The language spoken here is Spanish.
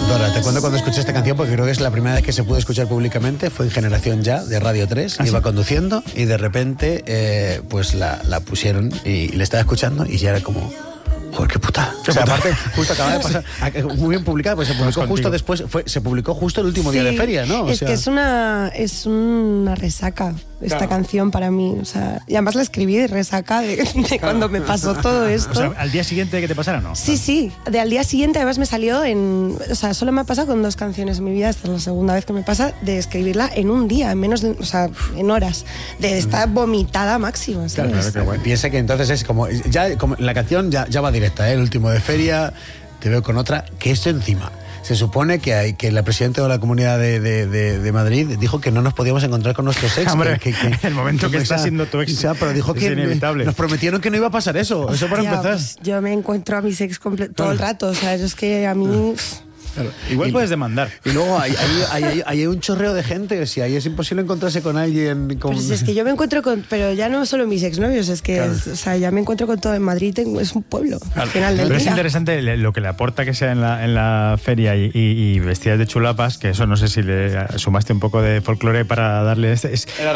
Dora, te cuento cuando escuché esta canción porque creo que es la primera vez que se pudo escuchar públicamente. Fue en Generación Ya, de Radio 3. Iba conduciendo y de repente pues la pusieron y le estaba escuchando y ya era como... Joder, qué puta. O sea, aparte, justo acaba de pasar, muy bien publicada, pues se publicó justo después, se publicó justo el último día de feria, ¿no? O es que es una resaca esta canción para mí. O sea, y además la escribí de resaca de cuando me pasó todo esto. O sea, ¿al día siguiente que te pasara, no? Sí. Al día siguiente además me salió o sea, solo me ha pasado con 2 canciones en mi vida. Esta es la segunda vez que me pasa de escribirla en un día, en menos de, o sea, en horas. De estar vomitada máxima, ¿sabes? Claro. Piensa que entonces es como la canción ya va directa, el último de feria, te veo con otra, que esto encima. Se supone que la presidenta de la Comunidad de Madrid dijo que no nos podíamos encontrar con nuestros ex. Hombre, el momento que está siendo tu ex, pero dijo que inevitable. Nos prometieron que no iba a pasar eso. Eso para empezar. Pues yo me encuentro a mis ex todo el rato. O sea, es que a mí... Claro. Igual puedes demandar. Y luego hay un chorreo de gente. Si ahí es imposible encontrarse con alguien. Pero si es que yo me encuentro con... Pero ya no solo mis exnovios, es que o sea, ya me encuentro con todo en Madrid. Es un pueblo, al final del día. Pero es interesante lo que le aporta que sea en la feria y vestidas de chulapas, que eso no sé si le sumaste un poco de folclore para darle